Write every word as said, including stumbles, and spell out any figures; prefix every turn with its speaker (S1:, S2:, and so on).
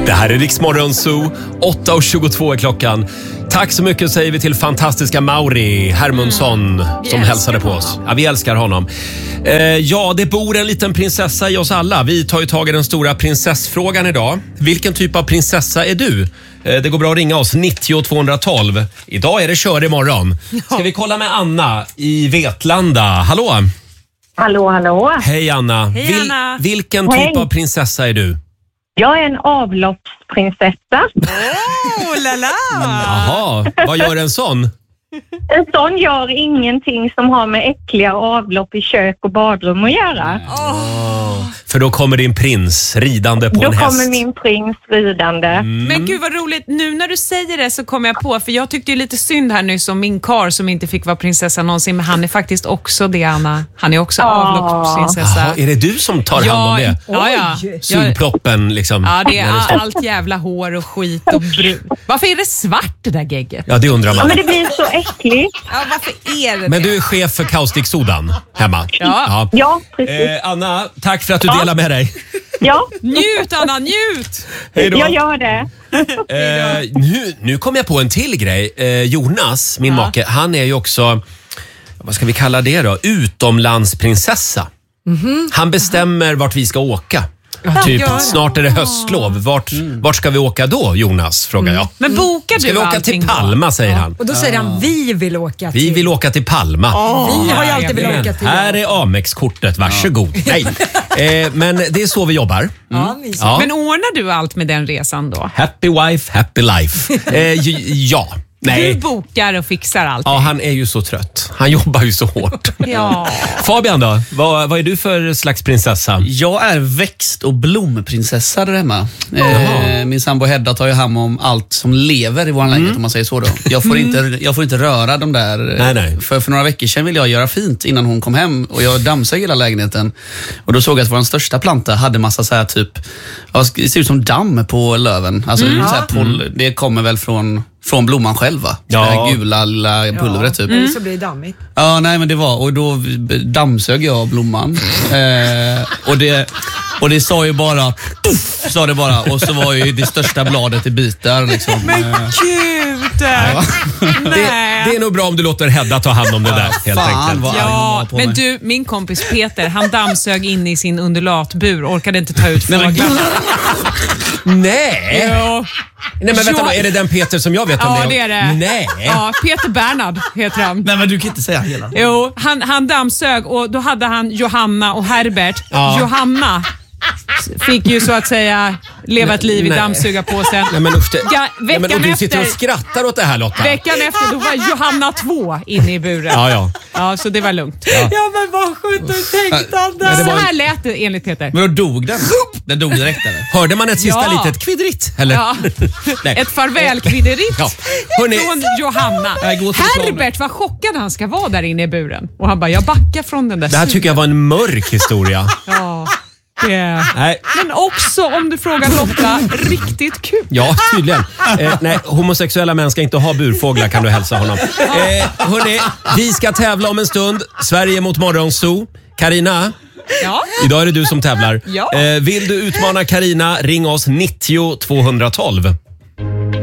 S1: Det här är Rix Morgon Zoo. åtta och tjugotvå är klockan. Tack så mycket säger vi till fantastiska Mauri Hermundsson mm. som hälsade på oss. Ja, vi älskar honom. Eh, ja, det bor en liten prinsessa i oss alla. Vi tar ju tag i den stora prinsessfrågan idag. Vilken typ av prinsessa är du? Eh, det går bra att ringa oss, nittio tvåhundratolv. Idag är det kör imorgon. Ska vi kolla med Anna i Vetlanda. Hallå!
S2: Hallå, hallå.
S1: Hej Anna.
S3: Hej,
S1: Vil-
S3: Anna.
S1: vilken
S2: Hej.
S1: typ av prinsessa är du?
S2: Jag är en avloppsprinsessa.
S3: Oh, la la.
S1: Jaha, vad gör en sån?
S2: En sån gör ingenting som har med äckliga avlopp i kök och badrum att göra.
S1: Oh. För då kommer din prins ridande på
S2: Då
S1: en häst.
S2: kommer min prins ridande.
S1: Mm.
S3: Men gud vad roligt, nu när du säger det så kommer jag på, för jag tyckte ju lite synd här nyss om min kar som inte fick vara prinsessa någonsin, men han är faktiskt också det, Anna. Han är också
S2: Ah.
S3: avloppsprinsessa.
S1: Jaha, är det du som tar hand om det?
S3: Ja, ja.
S1: Sugploppen liksom.
S3: Ja, det är
S1: när står-
S3: allt jävla hår och skit och brun. Varför är det svart det där gegget?
S1: Ja, det undrar
S2: Ja,
S1: man.
S2: men det blir så äckligt.
S3: Ja, varför är det
S1: Men
S3: det?
S1: du är chef för kaustiksodan hemma.
S3: Ja.
S2: Ja, precis.
S1: Eh, Anna, tack för att du delar med dig.
S2: Ja,
S3: Njut Anna, njut!
S1: Hej då.
S2: jag gör det.
S1: Eh, nu, nu kom jag på en till grej. Eh, Jonas, min
S3: Ja.
S1: make, han är ju också, vad ska vi kalla det då? Utomlandsprinsessa. Han bestämmer vart vi ska åka. Typ,
S3: Ja.
S1: snart är det höstlov. Vart, vart ska vi åka då, Jonas? Frågar jag.
S3: Men bokar du
S1: Ska vi åka
S3: allting
S1: till
S3: då?
S1: Palma, säger han.
S4: Och då säger han, vi vill åka till...
S1: Vi vill åka till Palma.
S4: Vi har ju alltid velat
S1: Men
S4: åka till...
S1: här är Amex-kortet, varsågod. Nej. Eh, men det är så vi jobbar.
S4: Ja, mysigt.
S1: Ja.
S3: Men ordnar du allt med den resan då?
S1: Happy wife, happy life. Eh, j- ja.
S3: Du
S1: Nej.
S3: bokar och fixar allt.
S1: Ja, han är ju så trött. Han jobbar ju så hårt.
S3: Ja.
S1: Fabian då? Vad, vad är du för slags prinsessa?
S5: Jag är växt- och blomprinsessa där hemma. Eh, min sambo Hedda tar ju hand om allt som lever i vår lägenhet, om man säger så då. Jag får, inte, jag får inte röra de där.
S1: Nej, nej.
S5: För, för några veckor sedan ville jag göra fint innan hon kom hem och jag dammsög hela lägenheten. Och då såg jag att vår största planta hade massa så här typ, ja, det ser ut som damm på löven. Alltså så här poll, det kommer väl från Från blomman själv, va?
S1: Ja.
S5: Det här gula lilla pulvret typ.
S4: Eller så blir det dammigt.
S5: Ja, nej men det var, och då dammsög jag blomman. Eh, och, det, och det sa ju bara, puff, sa det bara. Och så var ju det största bladet i bitar liksom.
S3: Men
S5: Eh,
S3: gud!
S5: ja.
S1: Det, det är nog bra om du låter Hedda ta hand om det där, helt
S5: Fan,
S1: enkelt.
S5: vad arg hon
S3: Ja,
S5: var på
S3: men
S5: mig.
S3: du, min kompis Peter, han dammsög in i sin undulatbur, orkade inte ta ut fåglarna.
S1: Nej!
S3: Ja.
S1: Nej, men vänta
S3: Ja.
S1: då, är det den Peter som jag vet om
S3: Ja,
S1: det
S3: det är det.
S1: Nej!
S3: Ja, Peter Bernhard heter han.
S5: Nej men du kan inte säga hela.
S3: Jo, han, han dammsög och då hade han Johanna och Herbert.
S1: Ja.
S3: Johanna fick ju så att säga leva ett liv i
S1: Nej.
S3: dammsugarpåsen.
S1: Nej men usch, det,
S3: Ja,
S1: nej, men, och
S3: veckan
S1: du sitter och
S3: efter-
S1: skrattar åt det här, Lotta.
S3: Veckan efter då var Johanna två inne i buren.
S1: Ja, ja.
S3: Ja, så det var lugnt.
S4: Ja, men vad sjukt du tänkte han
S1: Men det
S3: Så
S1: var-
S3: här lät det enligt Peter.
S5: Men då dog den. Den dog direkt eller?
S1: Hörde man ett sista
S3: Ja.
S1: litet kvidritt? Eller?
S3: Ja.
S1: Nej.
S3: Ett farvälkvideritt
S1: Ja. Hörrni,
S3: från Johanna.
S5: Nej, gå till
S3: Herbert var chockad han ska vara där inne i buren. Och han bara, jag backar från den där
S1: det här tycker jag var en mörk historia.
S3: Ja, det.
S1: Nej.
S3: Men också, om du frågar Lotta, riktigt kul.
S1: Ja, tydligen. Eh, nej, homosexuella män ska inte ha burfåglar, kan du hälsa honom. Eh, hörni, vi ska tävla om en stund. Sverige mot Morgonzoo. Karina,
S3: Ja.
S1: idag är det du som tävlar.
S3: Ja.
S1: Eh, vill du utmana Karina, ring oss nittio tvåhundratolv.